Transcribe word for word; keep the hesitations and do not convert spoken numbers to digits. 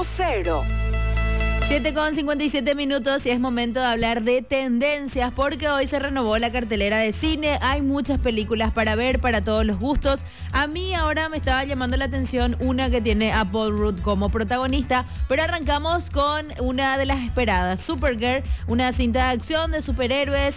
cero. siete con cincuenta y siete minutos y es momento de hablar de tendencias porque hoy se renovó la cartelera de cine. Hay muchas películas para ver, para todos los gustos. A mí ahora me estaba llamando la atención una que tiene a Paul Rudd como protagonista, pero arrancamos con una de las esperadas, Supergirl, una cinta de acción de superhéroes